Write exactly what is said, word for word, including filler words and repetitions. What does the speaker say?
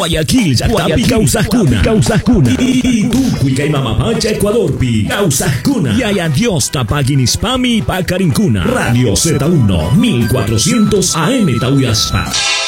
Guayaquil, Yactapi, Causascuna, Causascuna. Y tú, Cuica y Mamapacha, Ecuador, Pi, Causascuna. Y adiós, Tapaguinispami, Pacarincuna. Radio Z uno, mil cuatrocientos A M Tauyaspa.